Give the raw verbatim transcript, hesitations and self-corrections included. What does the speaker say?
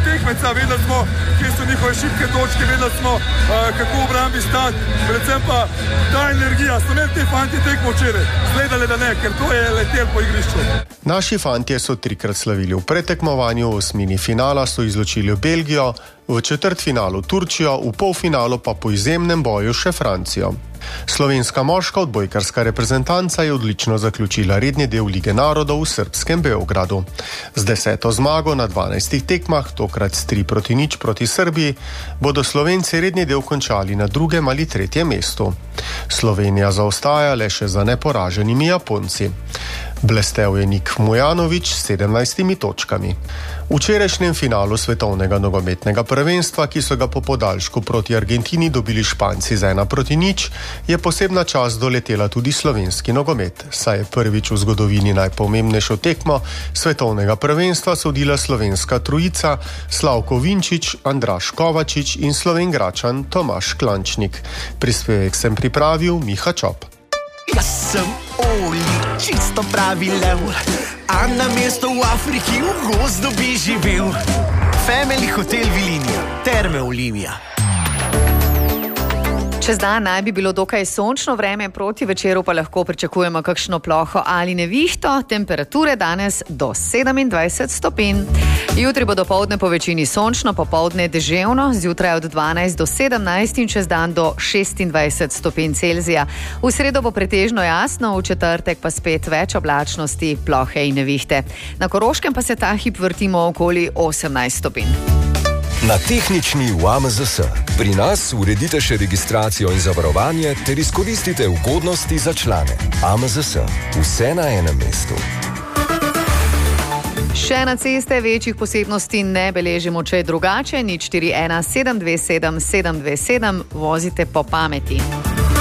tekmeca, vedeli smo, kje so njihove šibke točke, vedeli smo, kako v obrambi stati, predvsem pa ta energija. So imeli te fanti tekmo včeraj, zgledali da ne, ker to je letel po igrišču. Naši fantje so trikrat slavili v pretekmovanju, v osmini finala so izločili Belgijo, v četrtfinalu Turčijo, v polfinalu pa po izjemnem boju še Francijo. Slovenska moška odbojkarska reprezentanca je odlično zaključila redni del Lige narodov v srbskem Beogradu. Z deseto zmago na dvanajstih tekmah, tokrat s tri proti nič proti Srbiji, bodo Slovenci redni del končali na drugem ali tretjem mestu. Slovenija zaostaja le še za neporaženimi Japonci. Blestel je Nik Mujanović s sedemnajstimi točkami. V včerajšnjem finalu svetovnega nogometnega prvenstva, ki so ga po podaljšku proti Argentini dobili Španci z ena proti nič, je posebna čast doletela tudi slovenski nogomet, saj je prvič v zgodovini najpomembnejšo tekmo svetovnega prvenstva sodila slovenska trojica Slavko Vinčić, Andraž Kovačič in Slovenjgračan Tomaž Klančnik. Prispevek sem pripravil Miha Čop. Jaz sem Oli, čisto pravi lev, a na mesto v Afriki v gozdu bi živel. Family Hotel Vilinija, Terme Olimija. Čez dan naj bi bilo dokaj sončno vreme, proti večeru pa lahko pričakujemo kakšno ploho ali nevihto, temperature danes do sedemindvajset stopinj. Jutri bo dopoldne po večini sončno, popoldne deževno, zjutraj od dvanajst do sedemnajst in čez dan do šestindvajset stopinj Celzija. V sredo bo pretežno jasno, v četrtek pa spet več oblačnosti, plohe in nevihte. Na Koroškem pa se ta hip vrtimo okoli osemnajst stopinj. Na tehnični v A M Z S. Pri nas uredite še registracijo in zavarovanje ter izkoristite ugodnosti za člane. A M Z S. Vse na enem mestu. Še na ceste večjih posebnosti ne beležimo, če je drugače. nič štiri ena sedem dve sedem sedem dve sedem, vozite po pameti.